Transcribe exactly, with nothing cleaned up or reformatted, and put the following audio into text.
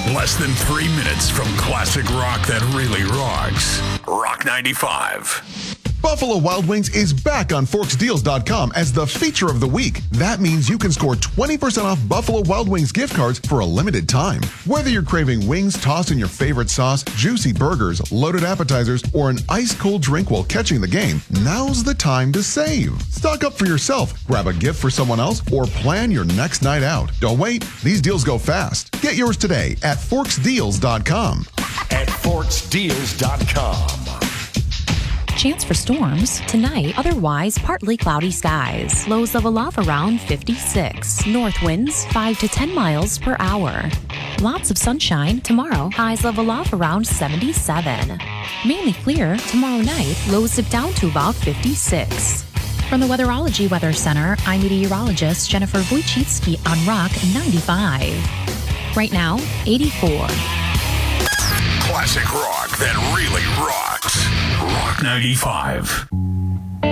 Less than three minutes from classic rock that really rocks. Rock ninety-five. Buffalo Wild Wings is back on Forks Deals dot com as the feature of the week. That means you can score twenty percent off Buffalo Wild Wings gift cards for a limited time. Whether you're craving wings tossed in your favorite sauce, juicy burgers, loaded appetizers, or an ice-cold drink while catching the game, now's the time to save. Stock up for yourself, grab a gift for someone else, or plan your next night out. Don't wait. These deals go fast. Get yours today at Forks Deals dot com. At Forks Deals dot com. Chance for storms tonight, otherwise partly cloudy skies. Lows level off around fifty-six. North winds five to ten miles per hour. Lots of sunshine tomorrow. Highs level off around seventy-seven. Mainly clear tomorrow night. Lows dip down to about fifty-six. From the Weatherology Weather Center, I'm meteorologist Jennifer Wojcicki on Rock ninety-five. Right now, eighty-four. Classic rock that really rocks. Rock ninety-five.